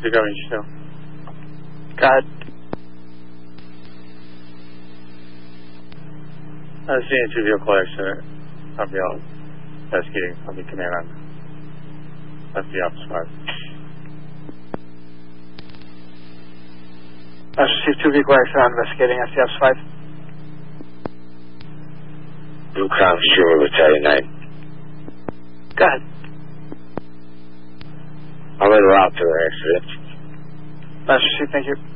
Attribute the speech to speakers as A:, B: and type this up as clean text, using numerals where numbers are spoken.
A: The government still.
B: Go ahead.
A: I was seeing 2 vehicle accident. I'll be out investigating. I'll be command on. That's the Office 5.
B: I received 2 vehicle accident investigating SCF's 5.
C: Blue Crown Sure Battalion 9.
B: Go ahead.
C: I'm in route to the accident.
B: That's received, thank you.